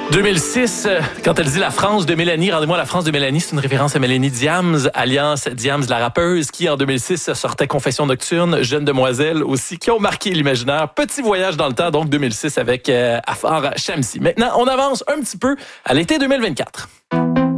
2006, quand elle dit la France de Mélanie, rendez-moi la France de Mélanie, c'est une référence à Mélanie Diams, alias Diams la rappeuse, qui en 2006 sortait Confession nocturne, Jeune demoiselle aussi, qui ont marqué l'imaginaire. Petit voyage dans le temps, donc 2006 avec Afar Shamsi. Maintenant, on avance un petit peu à l'été 2024.